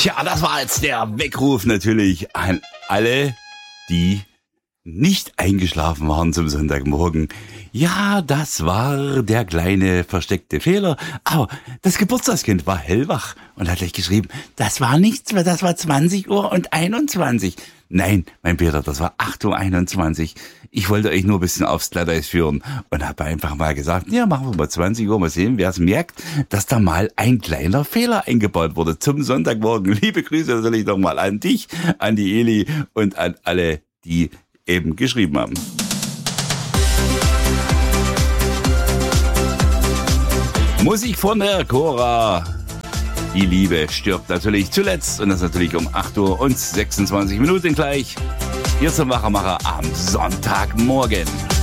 Tja, das war jetzt der Weckruf natürlich an alle, die nicht eingeschlafen waren zum Sonntagmorgen. Ja, das war der kleine versteckte Fehler. Aber das Geburtstagskind war hellwach und hat gleich geschrieben, das war nichts, das war 20 Uhr und 21. Nein, mein Peter, das war 8:21 Uhr. Ich wollte euch nur ein bisschen aufs Glatteis führen und habe einfach mal gesagt, ja, machen wir mal 20 Uhr, mal sehen, wer es merkt, dass da mal ein kleiner Fehler eingebaut wurde zum Sonntagmorgen. Liebe Grüße natürlich nochmal an dich, an die Eli und an alle, die eben geschrieben haben. Musik von der Cora. Die Liebe stirbt natürlich zuletzt und das natürlich um 8 Uhr und 26 Minuten gleich. Hier zum Wachermacher am Sonntagmorgen.